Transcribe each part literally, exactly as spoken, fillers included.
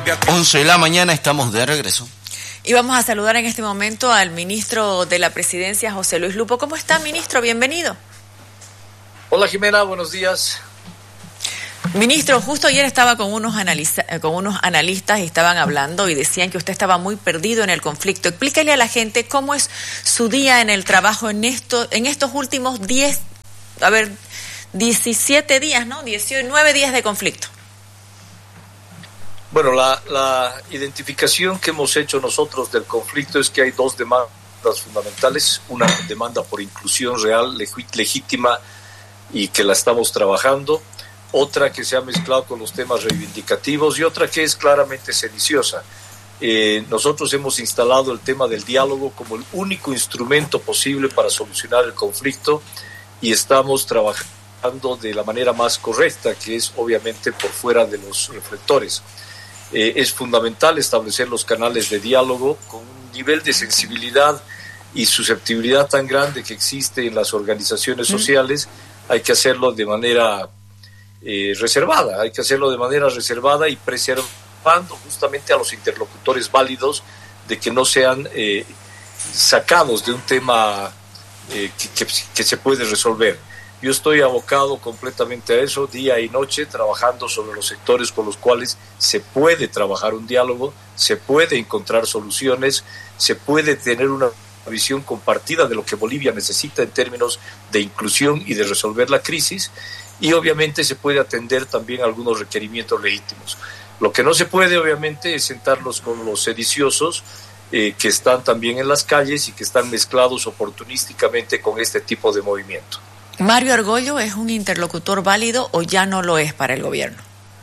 once de la mañana, estamos de regreso. Y vamos a saludar en este momento al ministro de la Presidencia, José Luis Lupo. ¿Cómo está, ministro? Bienvenido. Hola, Jimena, buenos días. Ministro, justo ayer estaba con unos, analiza- con unos analistas y estaban hablando y decían que usted estaba muy perdido en el conflicto. Explíquele a la gente cómo es su día en el trabajo en, esto, en estos últimos diez, a ver, diecisiete días, ¿no? diecinueve días de conflicto. Bueno, la, la identificación que hemos hecho nosotros del conflicto es que hay dos demandas fundamentales. Una demanda por inclusión real, leg- legítima y que la estamos trabajando. Otra que se ha mezclado con los temas reivindicativos y otra que es claramente sediciosa. Eh, nosotros hemos instalado el tema del diálogo como el único instrumento posible para solucionar el conflicto y estamos trabajando de la manera más correcta, que es obviamente por fuera de los reflectores. Eh, es fundamental establecer los canales de diálogo con un nivel de sensibilidad y susceptibilidad tan grande que existe en las organizaciones sociales. Hay que hacerlo de manera eh, reservada, hay que hacerlo de manera reservada y preservando justamente a los interlocutores válidos de que no sean eh, sacados de un tema eh, que, que, que se puede resolver. Yo estoy abocado completamente a eso, día y noche, trabajando sobre los sectores con los cuales se puede trabajar un diálogo, se puede encontrar soluciones, se puede tener una visión compartida de lo que Bolivia necesita en términos de inclusión y de resolver la crisis, y obviamente se puede atender también algunos requerimientos legítimos. Lo que no se puede, obviamente, es sentarlos con los sediciosos eh, que están también en las calles y que están mezclados oportunísticamente con este tipo de movimiento. ¿Mario Argollo es un interlocutor válido o ya no lo es para el gobierno?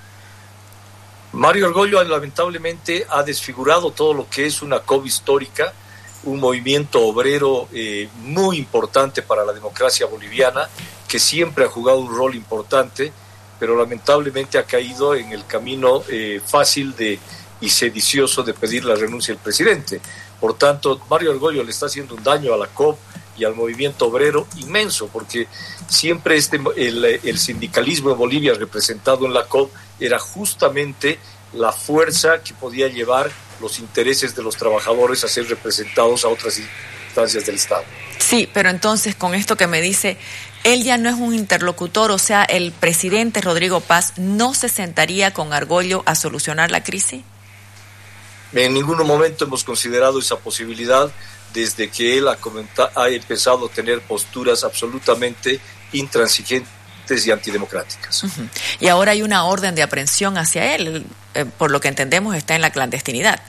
Mario Argollo lamentablemente ha desfigurado todo lo que es una C O B histórica, un movimiento obrero eh, muy importante para la democracia boliviana, que siempre ha jugado un rol importante, pero lamentablemente ha caído en el camino eh, fácil de, y sedicioso de pedir la renuncia del presidente. Por tanto, Mario Argollo le está haciendo un daño a la C O B y al movimiento obrero inmenso, porque siempre este, el, el sindicalismo en Bolivia representado en la C O B era justamente la fuerza que podía llevar los intereses de los trabajadores a ser representados a otras instancias del Estado. Sí, pero entonces con esto que me dice, él ya no es un interlocutor, o sea, el presidente Rodrigo Paz no se sentaría con Argollo a solucionar la crisis. En ningún momento hemos considerado esa posibilidad desde que él ha, comenta- ha empezado a tener posturas absolutamente intransigentes y antidemocráticas. Uh-huh. Y ahora hay una orden de aprehensión hacia él, eh, por lo que entendemos está en la clandestinidad.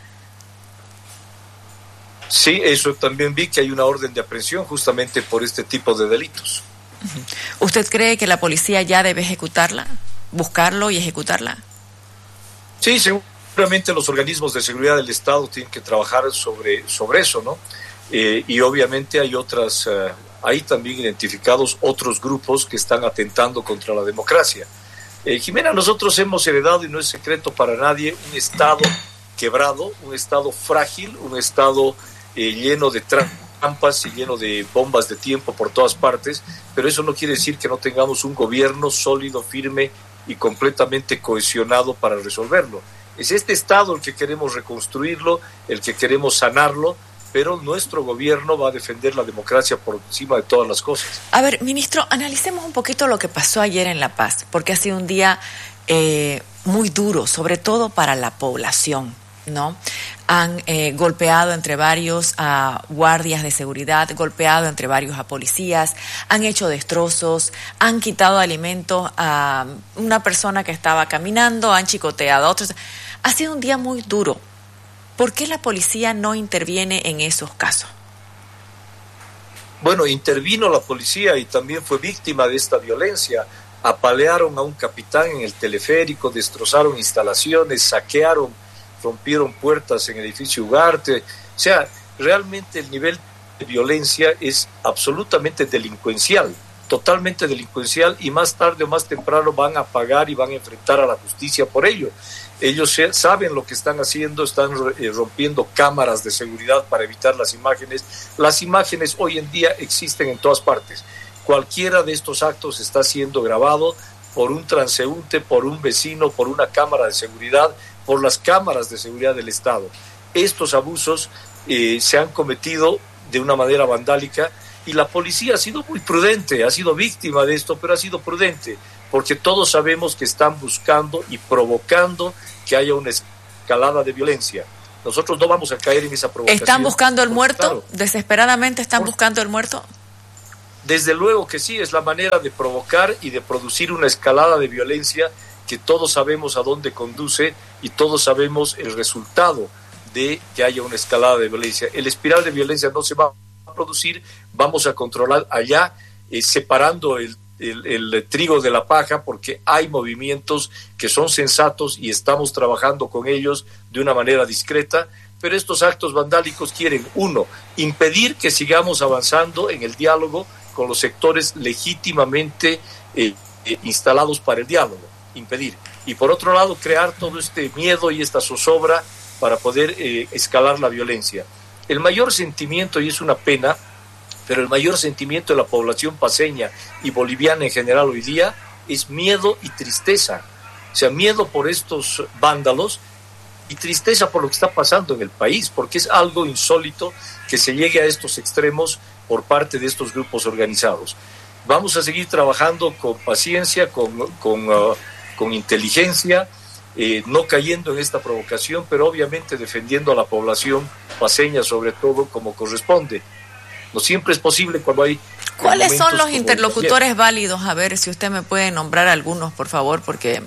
Sí, eso también vi, que hay una orden de aprehensión justamente por este tipo de delitos. Uh-huh. ¿Usted cree que la policía ya debe ejecutarla, buscarlo y ejecutarla? Sí, seguramente los organismos de seguridad del Estado tienen que trabajar sobre, sobre eso, ¿no? Eh, y obviamente hay otras, uh, hay también identificados otros grupos que están atentando contra la democracia. Eh, Jimena, nosotros hemos heredado, y no es secreto para nadie, un Estado quebrado, un Estado frágil, un Estado eh, lleno de trampas y lleno de bombas de tiempo por todas partes, pero eso no quiere decir que no tengamos un gobierno sólido, firme y completamente cohesionado para resolverlo. Es este Estado el que queremos reconstruirlo, el que queremos sanarlo, pero nuestro gobierno va a defender la democracia por encima de todas las cosas. A ver, ministro, analicemos un poquito lo que pasó ayer en La Paz, porque ha sido un día eh, muy duro, sobre todo para la población, ¿no? Han eh, golpeado entre varios a guardias de seguridad, golpeado entre varios a policías, han hecho destrozos, han quitado alimentos a una persona que estaba caminando, han chicoteado a otros. Ha sido un día muy duro. ¿Por qué la policía no interviene en esos casos? Bueno, intervino la policía y también fue víctima de esta violencia. Apalearon a un capitán en el teleférico, destrozaron instalaciones, saquearon, rompieron puertas en el edificio Ugarte. O sea, realmente el nivel de violencia es absolutamente delincuencial, totalmente delincuencial, y más tarde o más temprano van a pagar y van a enfrentar a la justicia por ello. Ellos saben lo que están haciendo, están rompiendo cámaras de seguridad para evitar las imágenes. Las imágenes hoy en día existen en todas partes. Cualquiera de estos actos está siendo grabado por un transeúnte, por un vecino, por una cámara de seguridad, por las cámaras de seguridad del Estado. Estos abusos eh, se han cometido de una manera vandálica y la policía ha sido muy prudente, ha sido víctima de esto, pero ha sido prudente, porque todos sabemos que están buscando y provocando que haya una escalada de violencia. Nosotros no vamos a caer en esa provocación. ¿Están buscando el muerto? Claro, ¿Desesperadamente están por, buscando el muerto? Desde luego que sí, es la manera de provocar y de producir una escalada de violencia que todos sabemos a dónde conduce y todos sabemos el resultado de que haya una escalada de violencia. El espiral de violencia no se va a producir, vamos a controlar allá, eh, separando el, el, el trigo de la paja, porque hay movimientos que son sensatos y estamos trabajando con ellos de una manera discreta, pero estos actos vandálicos quieren, uno, impedir que sigamos avanzando en el diálogo con los sectores legítimamente eh, eh, instalados para el diálogo, impedir. Y por otro lado, crear todo este miedo y esta zozobra para poder eh, escalar la violencia. El mayor sentimiento, y es una pena, pero el mayor sentimiento de la población paceña y boliviana en general hoy día es miedo y tristeza. O sea, miedo por estos vándalos y tristeza por lo que está pasando en el país, porque es algo insólito que se llegue a estos extremos por parte de estos grupos organizados. Vamos a seguir trabajando con paciencia, con, con, uh, con inteligencia, Eh, no cayendo en esta provocación, pero obviamente defendiendo a la población paceña sobre todo como corresponde. No siempre es posible cuando hay... ¿Cuáles son los interlocutores válidos? A ver si usted me puede nombrar algunos, por favor, porque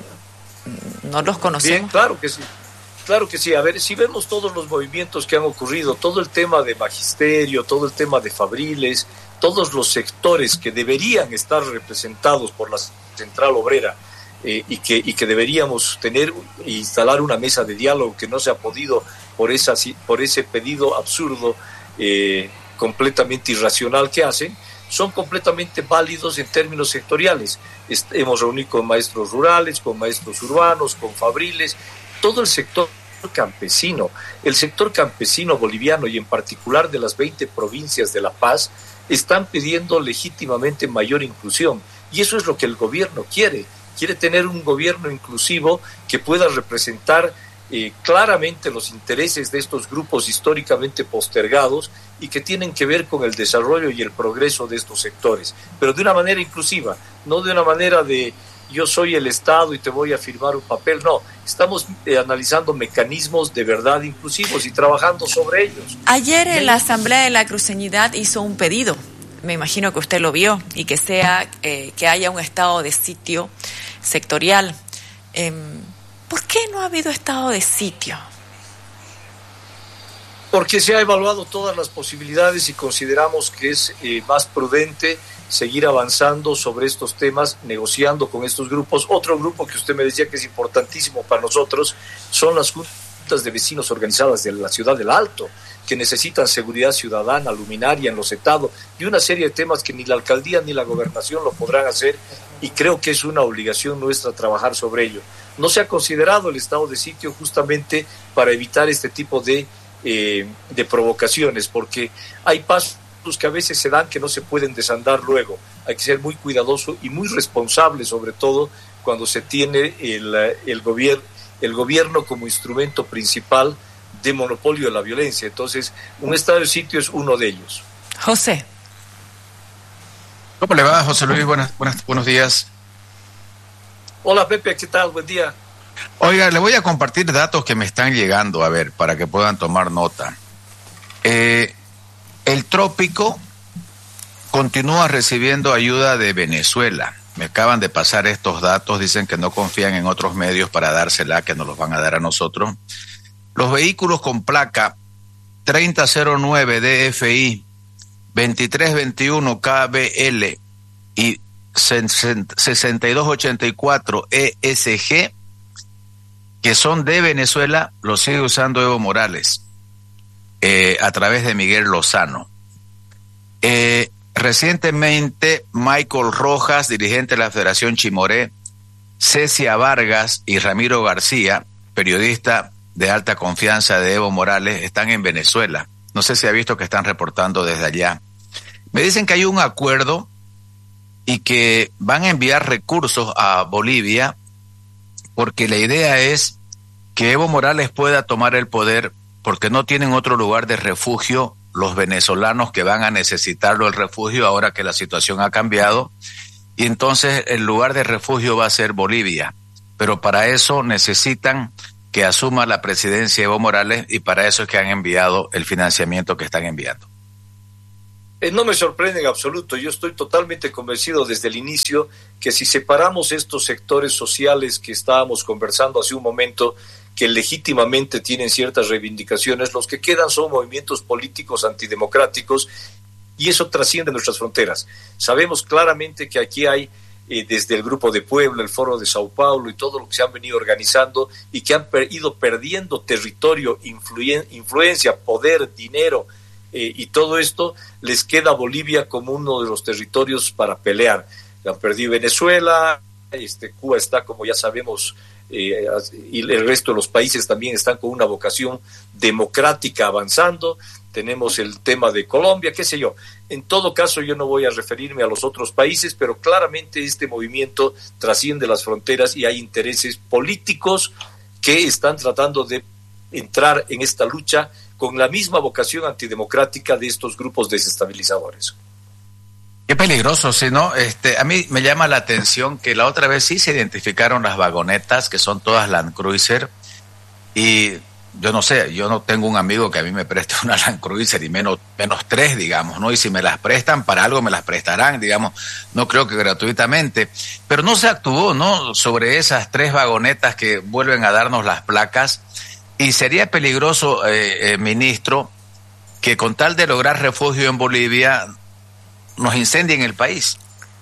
no los conocemos. Bien, claro que sí. Claro que sí. A ver, si vemos todos los movimientos que han ocurrido, todo el tema de magisterio, todo el tema de fabriles, todos los sectores que deberían estar representados por la Central Obrera, Eh, y, que, y que deberíamos tener e instalar una mesa de diálogo que no se ha podido por, esa, por ese pedido absurdo, eh, completamente irracional que hacen, son completamente válidos en términos sectoriales. Est- hemos reunido con maestros rurales, con maestros urbanos, con fabriles, todo el sector campesino. El sector campesino boliviano y en particular de las veinte provincias de La Paz están pidiendo legítimamente mayor inclusión y eso es lo que el gobierno quiere. Quiere tener un gobierno inclusivo que pueda representar eh, claramente los intereses de estos grupos históricamente postergados y que tienen que ver con el desarrollo y el progreso de estos sectores, pero de una manera inclusiva, no de una manera de yo soy el Estado y te voy a firmar un papel, no, estamos eh, analizando mecanismos de verdad inclusivos y trabajando sobre ellos. Ayer en la Asamblea de la Cruceñidad hizo un pedido, me imagino que usted lo vio, y que sea eh, que haya un estado de sitio sectorial. Eh, ¿Por qué no ha habido estado de sitio? Porque se ha evaluado todas las posibilidades y consideramos que es eh, más prudente seguir avanzando sobre estos temas, negociando con estos grupos. Otro grupo que usted me decía que es importantísimo para nosotros son las juntas de vecinos organizadas de la ciudad del Alto, que necesitan seguridad ciudadana, luminaria en los estados y una serie de temas que ni la alcaldía ni la gobernación lo podrán hacer y creo que es una obligación nuestra trabajar sobre ello. No se ha considerado el estado de sitio justamente para evitar este tipo de, eh, de provocaciones, porque hay pasos que a veces se dan que no se pueden desandar luego. Hay que ser muy cuidadoso y muy responsable, sobre todo cuando se tiene el, el, gobier- el gobierno como instrumento principal de monopolio de la violencia. Entonces, un estado de sitio es uno de ellos. José. ¿Cómo le va, José Luis? Buenas, buenas, buenos días. Hola, Pepe, ¿qué tal? Buen día. Oiga, le voy a compartir datos que me están llegando, a ver, para que puedan tomar nota. Eh, el trópico continúa recibiendo ayuda de Venezuela. Me acaban de pasar estos datos, dicen que no confían en otros medios para dársela, que nos los van a dar a nosotros. Los vehículos con placa treinta cero nueve D F I, veintitrés veintiuno K B L y sesenta y dos ochenta y cuatro E S G, que son de Venezuela, los sigue usando Evo Morales eh, a través de Miguel Lozano. Eh, recientemente, Michael Rojas, dirigente de la Federación Chimoré, Cecia Vargas y Ramiro García, periodista de alta confianza de Evo Morales, están en Venezuela. No sé si ha visto que están reportando desde allá. Me dicen que hay un acuerdo y que van a enviar recursos a Bolivia porque la idea es que Evo Morales pueda tomar el poder porque no tienen otro lugar de refugio los venezolanos que van a necesitarlo el refugio ahora que la situación ha cambiado, y entonces el lugar de refugio va a ser Bolivia, pero para eso necesitan que asuma la presidencia Evo Morales, y para eso es que han enviado el financiamiento que están enviando. Eh, no me sorprende en absoluto. Yo estoy totalmente convencido desde el inicio que si separamos estos sectores sociales que estábamos conversando hace un momento, que legítimamente tienen ciertas reivindicaciones, los que quedan son movimientos políticos antidemocráticos, y eso trasciende nuestras fronteras. Sabemos claramente que aquí hay eh, desde el Grupo de Puebla, el Foro de Sao Paulo y todo lo que se han venido organizando y que han per- ido perdiendo territorio, influen- influencia, poder, dinero, eh, y todo esto les queda a Bolivia como uno de los territorios para pelear. Han perdido Venezuela, este, Cuba está, como ya sabemos, Eh, y el resto de los países también están con una vocación democrática avanzando. Tenemos el tema de Colombia, qué sé yo. En todo caso, yo no voy a referirme a los otros países, pero claramente este movimiento trasciende las fronteras y hay intereses políticos que están tratando de entrar en esta lucha con la misma vocación antidemocrática de estos grupos desestabilizadores. Qué peligroso, ¿sí, no? Este, a mí me llama la atención que la otra vez sí se identificaron las vagonetas, que son todas Land Cruiser, y yo no sé, yo no tengo un amigo que a mí me preste una Land Cruiser, y menos, menos tres, digamos, ¿no? Y si me las prestan, para algo me las prestarán, digamos, no creo que gratuitamente, pero no se actuó, ¿no?, sobre esas tres vagonetas que vuelven a darnos las placas, y sería peligroso, eh, eh, ministro, que con tal de lograr refugio en Bolivia nos incendien el país.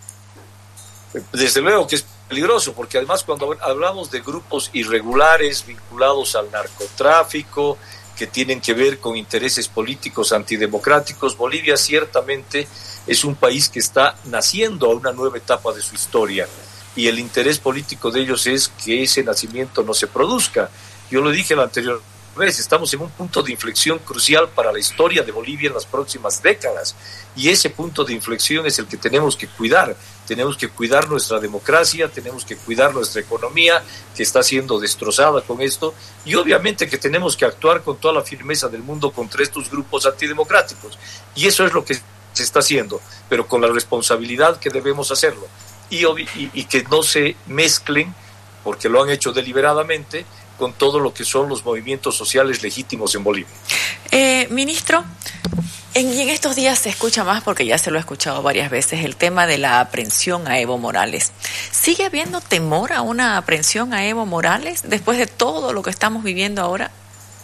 Desde luego que es peligroso, porque además cuando hablamos de grupos irregulares vinculados al narcotráfico, que tienen que ver con intereses políticos antidemocráticos, Bolivia ciertamente es un país que está naciendo a una nueva etapa de su historia, y el interés político de ellos es que ese nacimiento no se produzca. Yo lo dije la anterior vez, estamos en un punto de inflexión crucial para la historia de Bolivia en las próximas décadas, y ese punto de inflexión es el que tenemos que cuidar. Tenemos que cuidar nuestra democracia, tenemos que cuidar nuestra economía, que está siendo destrozada con esto, y obviamente que tenemos que actuar con toda la firmeza del mundo contra estos grupos antidemocráticos, y eso es lo que se está haciendo, pero con la responsabilidad que debemos hacerlo, y, y, y que no se mezclen, porque lo han hecho deliberadamente, con todo lo que son los movimientos sociales legítimos en Bolivia. Eh, ministro, en, y en estos días se escucha más, porque ya se lo he escuchado varias veces, el tema de la aprehensión a Evo Morales. ¿Sigue habiendo temor a una aprehensión a Evo Morales después de todo lo que estamos viviendo ahora?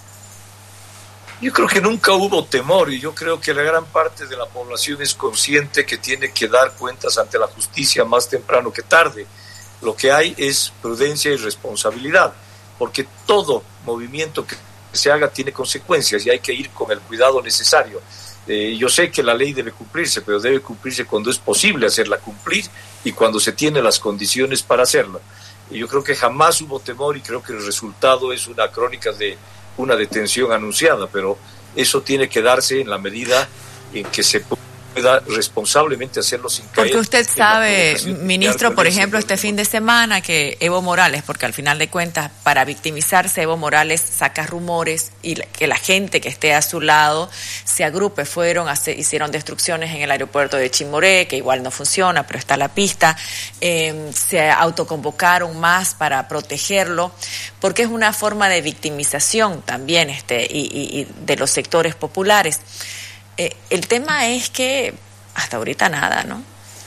Yo creo que nunca hubo temor, y yo creo que la gran parte de la población es consciente que tiene que dar cuentas ante la justicia más temprano que tarde. Lo que hay es prudencia y responsabilidad, porque todo movimiento que se haga tiene consecuencias y hay que ir con el cuidado necesario. Eh, yo sé que la ley debe cumplirse, pero debe cumplirse cuando es posible hacerla cumplir y cuando se tienen las condiciones para hacerla. Y yo creo que jamás hubo temor, y creo que el resultado es una crónica de una detención anunciada, pero eso tiene que darse en la medida en que se pueda responsablemente hacerlo sin caer. Porque usted sabe, ministro, por ejemplo, este fin de semana que Evo Morales, porque al final de cuentas, para victimizarse, Evo Morales saca rumores y que la gente que esté a su lado se agrupe. Fueron, hacer, hicieron destrucciones en el aeropuerto de Chimoré, que igual no funciona, pero está la pista. Eh, se autoconvocaron más para protegerlo, porque es una forma de victimización también este y, y, y de los sectores populares. Eh, el tema es que hasta ahorita nada, ¿no?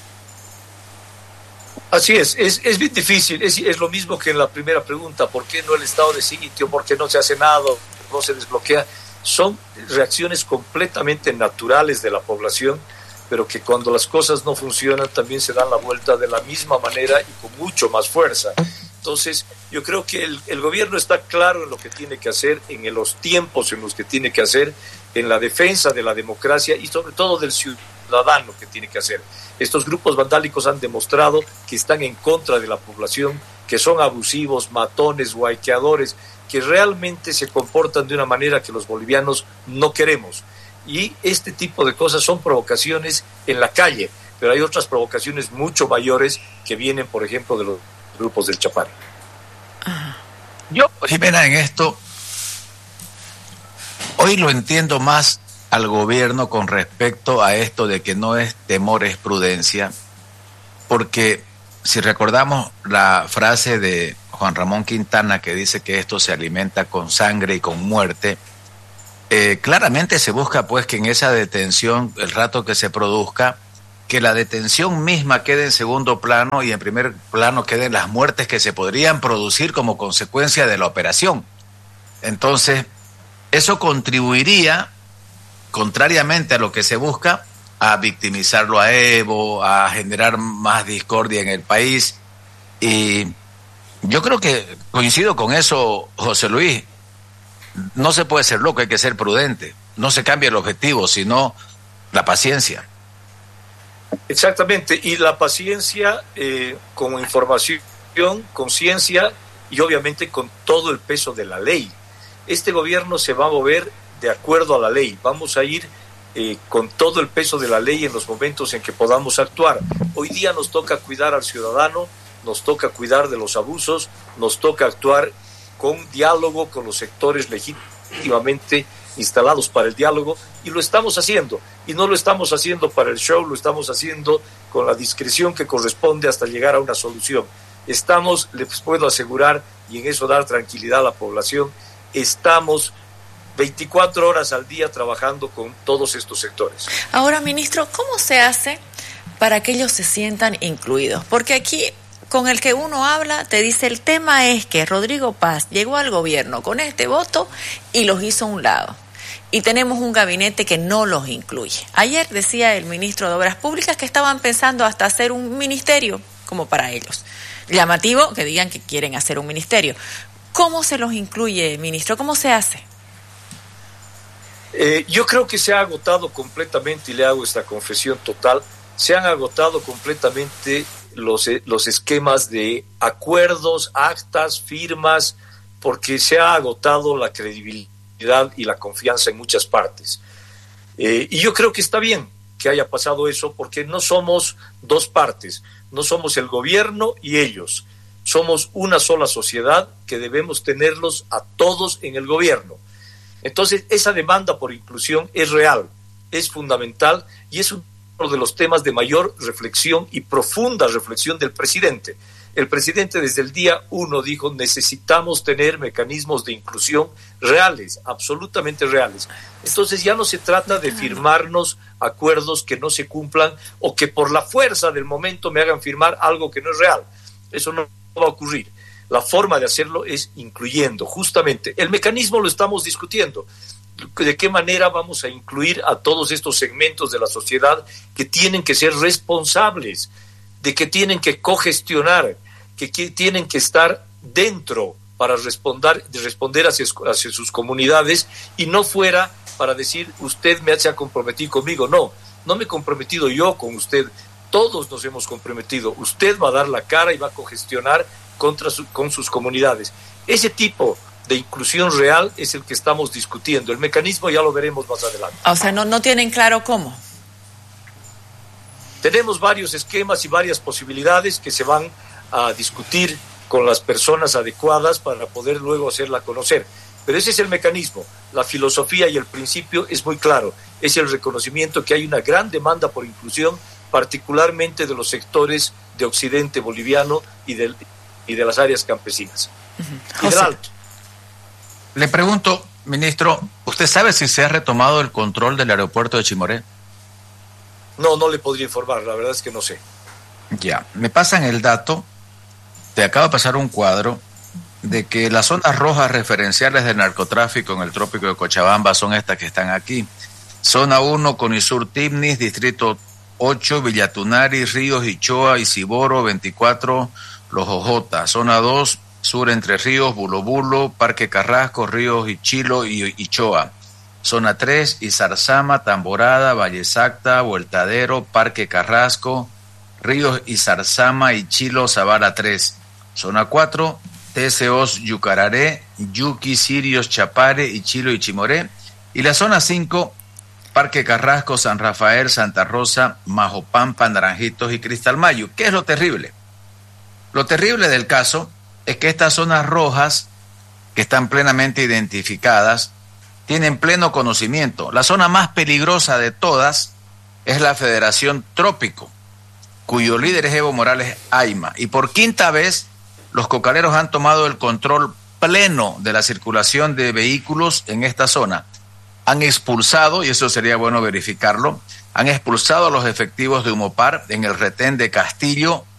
Así es, es, es bien difícil, es, es lo mismo que en la primera pregunta, ¿por qué no el estado de sitio? ¿Por qué no se hace nada? ¿No se desbloquea? Son reacciones completamente naturales de la población, pero que cuando las cosas no funcionan también se dan la vuelta de la misma manera y con mucho más fuerza. Entonces, yo creo que el, el gobierno está claro en lo que tiene que hacer, en los tiempos en los que tiene que hacer, en la defensa de la democracia y sobre todo del ciudadano que tiene que hacer. Estos grupos vandálicos han demostrado que están en contra de la población, que son abusivos, matones, guayqueadores, que realmente se comportan de una manera que los bolivianos no queremos. Y este tipo de cosas son provocaciones en la calle, pero hay otras provocaciones mucho mayores que vienen, por ejemplo, de los grupos del Chapare. Ah, Yo, Jimena, en esto, hoy lo entiendo más al gobierno con respecto a esto de que no es temor, es prudencia, porque si recordamos la frase de Juan Ramón Quintana que dice que esto se alimenta con sangre y con muerte, eh, claramente se busca pues que en esa detención, el rato que se produzca, que la detención misma quede en segundo plano y en primer plano queden las muertes que se podrían producir como consecuencia de la operación. Entonces, eso contribuiría, contrariamente a lo que se busca, a victimizarlo a Evo, a generar más discordia en el país. Y yo creo que coincido con eso, José Luis. No se puede ser loco, hay que ser prudente. No se cambia el objetivo, sino la paciencia. Exactamente, y la paciencia eh, con información, con ciencia y obviamente con todo el peso de la ley. Este gobierno se va a mover de acuerdo a la ley. Vamos a ir eh, con todo el peso de la ley en los momentos en que podamos actuar. Hoy día nos toca cuidar al ciudadano, nos toca cuidar de los abusos, nos toca actuar con diálogo con los sectores legítimamente instalados para el diálogo, y lo estamos haciendo, y no lo estamos haciendo para el show, lo estamos haciendo con la discreción que corresponde hasta llegar a una solución. Estamos, les puedo asegurar, y en eso dar tranquilidad a la población, estamos veinticuatro horas al día trabajando con todos estos sectores. Ahora, ministro, ¿cómo se hace para que ellos se sientan incluidos? Porque aquí, con el que uno habla, te dice, el tema es que Rodrigo Paz llegó al gobierno con este voto y los hizo a un lado. Y tenemos un gabinete que no los incluye. Ayer decía el ministro de Obras Públicas que estaban pensando hasta hacer un ministerio como para ellos. Llamativo que digan que quieren hacer un ministerio. ¿Cómo se los incluye, ministro? ¿Cómo se hace? Eh, yo creo que se ha agotado completamente, y le hago esta confesión total, se han agotado completamente los, los esquemas de acuerdos, actas, firmas, porque se ha agotado la credibilidad y la confianza en muchas partes. Eh, y yo creo que está bien que haya pasado eso, porque no somos dos partes, no somos el gobierno y ellos, somos una sola sociedad que debemos tenerlos a todos en el gobierno. Entonces, esa demanda por inclusión es real, es fundamental y es uno de los temas de mayor reflexión y profunda reflexión del presidente. El presidente desde el día uno dijo, necesitamos tener mecanismos de inclusión reales, absolutamente reales. Entonces ya no se trata de firmarnos acuerdos que no se cumplan o que por la fuerza del momento me hagan firmar algo que no es real. Eso no va a ocurrir. La forma de hacerlo es incluyendo, justamente. El mecanismo lo estamos discutiendo. ¿De qué manera vamos a incluir a todos estos segmentos de la sociedad que tienen que ser responsables, de que tienen que cogestionar, que, que tienen que estar dentro para responder, de responder hacia, hacia sus comunidades, y no fuera para decir, usted me ha comprometido conmigo? No, no me he comprometido yo con usted, todos nos hemos comprometido. Usted va a dar la cara y va a cogestionar contra su, con sus comunidades. Ese tipo de inclusión real es el que estamos discutiendo. El mecanismo ya lo veremos más adelante. O sea, no, no tienen claro cómo. Tenemos varios esquemas y varias posibilidades que se van a discutir con las personas adecuadas para poder luego hacerla conocer. Pero ese es el mecanismo. La filosofía y el principio es muy claro. Es el reconocimiento que hay una gran demanda por inclusión, particularmente de los sectores de occidente boliviano y, del, y de las áreas campesinas. Uh-huh. Y del Alto. Le pregunto, ministro, ¿usted sabe si se ha retomado el control del aeropuerto de Chimoré? No, no le podría informar, la verdad es que no sé. Ya, me pasan el dato, te acabo de pasar un cuadro de que las zonas rojas referenciales del narcotráfico en el trópico de Cochabamba son estas que están aquí. Zona uno, Conisur Timnis, Distrito ocho, Villatunari, Ríos, Ichoa y Ciboro, veinticuatro, Los Ojotas. Zona dos, Sur Entre Ríos, Bulo Bulo, Parque Carrasco, Ríos Ichilo y Ichoa. Zona tres, Izarzama, Tamborada, Valle Sacta, Vueltadero, Parque Carrasco, Ríos Izarzama, Ichilo, Zabala tres. Zona cuatro, T C Os, Yucararé, Yuqui, Sirios, Chapare, Ichilo y Chimoré. Y la zona cinco, Parque Carrasco, San Rafael, Santa Rosa, Majopampa, Naranjitos y Cristalmayo. ¿Qué es lo terrible? Lo terrible del caso es que estas zonas rojas que están plenamente identificadas, tienen pleno conocimiento. La zona más peligrosa de todas es la Federación Trópico, cuyo líder es Evo Morales Ayma. Y por quinta vez, los cocaleros han tomado el control pleno de la circulación de vehículos en esta zona. Han expulsado, y eso sería bueno verificarlo, han expulsado a los efectivos de Humopar en el retén de Castillo